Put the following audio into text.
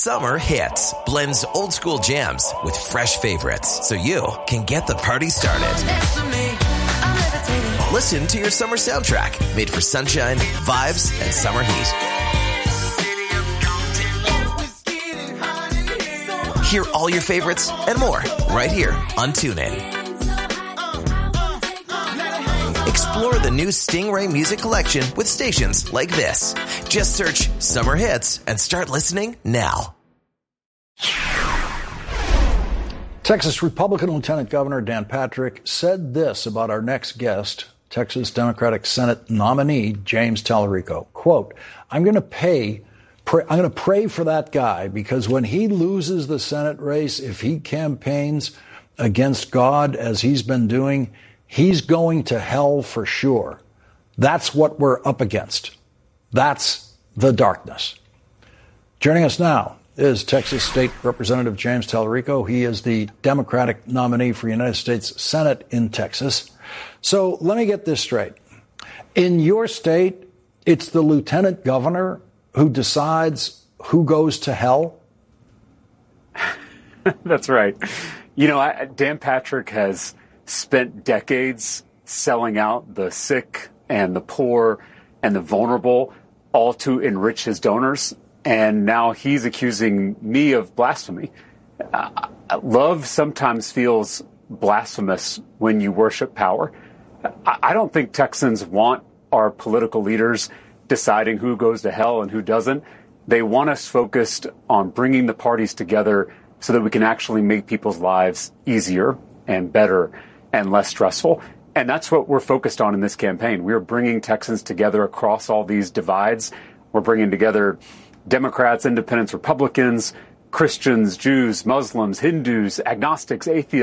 Summer Hits blends old school jams with fresh favorites so you can get the party started. Listen to your summer soundtrack made for sunshine, vibes, and summer heat. Hear all your favorites and more right here on TuneIn. Explore the new Stingray Music Collection with stations like this. Just search Summer Hits and start listening now. Texas Republican Lieutenant Governor Dan Patrick said this about our next guest, Texas Democratic Senate nominee James Talarico. Quote, I'm going to pray for that guy because when he loses the Senate race, if he campaigns against God as he's been doing, he's going to hell for sure. That's what we're up against. That's the darkness. Joining us now is Texas State Representative James Talarico. He is the Democratic nominee for United States Senate in Texas. So let me get this straight. In your state, it's the lieutenant governor who decides who goes to hell? That's right. You know, Dan Patrick has spent decades selling out the sick and the poor and the vulnerable, all to enrich his donors. And now he's accusing me of blasphemy. Love sometimes feels blasphemous when you worship power. I don't think Texans want our political leaders deciding who goes to hell and who doesn't. They want us focused on bringing the parties together so that we can actually make people's lives easier and better and less stressful. And that's what we're focused on in this campaign. We're bringing Texans together across all these divides. We're bringing together Democrats, independents, Republicans, Christians, Jews, Muslims, Hindus, agnostics, atheists.